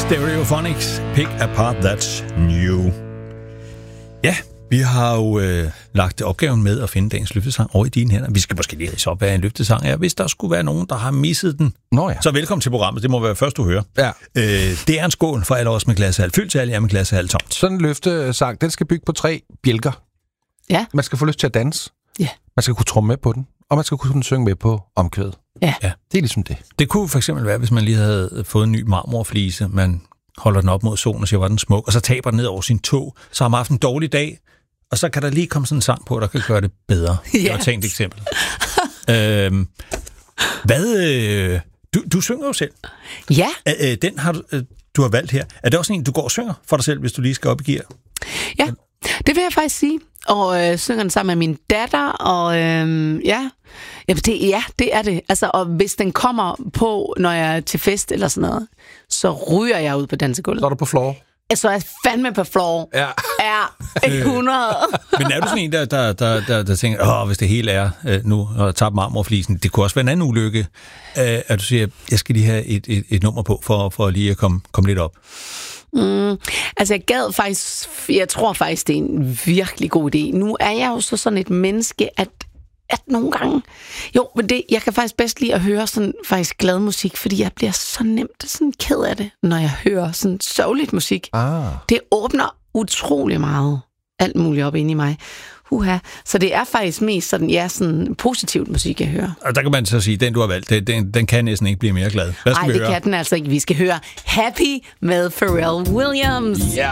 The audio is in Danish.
Stereophonics, Pick Apart That's New. Ja, vi har jo lagt opgaven med at finde dagens løftesang over i dine hænder. Vi skal måske lige ridse op, hvad en løftesang er. Hvis der skulle være nogen, der har misset den, så velkommen til programmet. Det må være først, du hører. Ja. Det er en skål for alle os med glas halv fyldt til alle jer med glas halv tomt. Sådan en løftesang, den skal bygge på 3 bjælker. Ja. Man skal få lyst til at danse. Ja. Man skal kunne tromme med på den. Og man skal kunne synge med på omkvædet. Ja. Det er ligesom det. Det kunne for eksempel være, hvis man lige havde fået en ny marmorflise. Man holder den op mod solen og siger, var den smuk, og så taber den ned over sin tog. Så har man haft en dårlig dag, og så kan der lige komme sådan en sang på, der kan gøre det bedre. Det var et tænkt eksempel. Du synger jo selv. Ja. Den har du har valgt her. Er det også en, du går og synger for dig selv, hvis du lige skal op i gear? Ja, det vil jeg faktisk sige. Og synger den sammen med min datter, og det er det. Altså, og hvis den kommer på, når jeg er til fest eller sådan noget, så ryger jeg ud på dansegulvet. Så er du på floor. Så er jeg fandme på floor. Ja. Er 100. Men er du sådan en, der tænker, hvis det hele er nu, og tager marmorflisen, det kunne også være en anden ulykke, at du siger, jeg skal lige have et nummer på, for lige at komme lidt op? Jeg tror faktisk, det er en virkelig god idé. Nu er jeg jo så sådan et menneske, at nogle gange... Jo, men jeg kan faktisk bedst lide at høre sådan faktisk glad musik, fordi jeg bliver så nemt sådan ked af det, når jeg hører sådan sørgeligt musik. Det åbner utrolig meget alt muligt op inde i mig. Så det er faktisk mest sådan positivt musik, jeg hører. Og der kan man så sige, den du har valgt, den kan næsten ikke blive mere glad. Nej, det kan den altså ikke. Vi skal høre Happy med Pharrell Williams. Ja.